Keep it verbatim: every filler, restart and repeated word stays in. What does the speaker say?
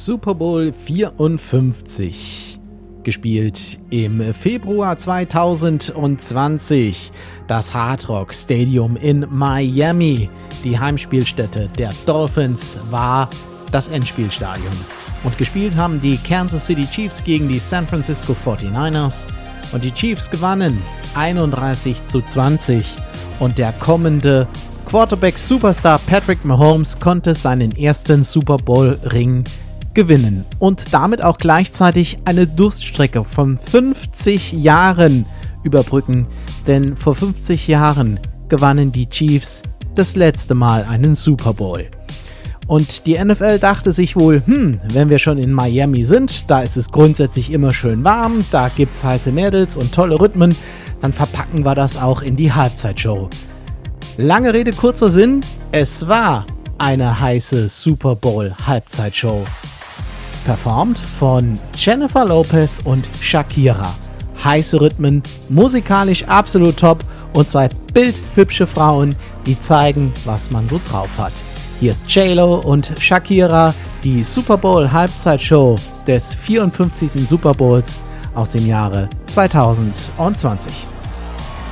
Super Bowl vierundfünfzig, gespielt im Februar zweitausendzwanzig. Das Hard Rock Stadium in Miami, die Heimspielstätte der Dolphins, war das Endspielstadion. Und gespielt haben die Kansas City Chiefs gegen die San Francisco forty-niners. Und die Chiefs gewannen einunddreißig zu zwanzig. Und der kommende Quarterback-Superstar Patrick Mahomes konnte seinen ersten Super Bowl-Ring gewinnen. Und damit auch gleichzeitig eine Durststrecke von fünfzig Jahren überbrücken. Denn vor fünfzig Jahren gewannen die Chiefs das letzte Mal einen Super Bowl. Und die N F L dachte sich wohl, hm, wenn wir schon in Miami sind, da ist es grundsätzlich immer schön warm, da gibt's heiße Mädels und tolle Rhythmen, dann verpacken wir das auch in die Halbzeitshow. Lange Rede, kurzer Sinn, es war eine heiße Super Bowl Halbzeitshow. Performt von Jennifer Lopez und Shakira. Heiße Rhythmen, musikalisch absolut top und zwei bildhübsche Frauen, die zeigen, was man so drauf hat. Hier ist J-Lo und Shakira, die Super Bowl Halbzeitshow des vierundfünfzigsten Super Bowls aus dem Jahre zweitausendzwanzig.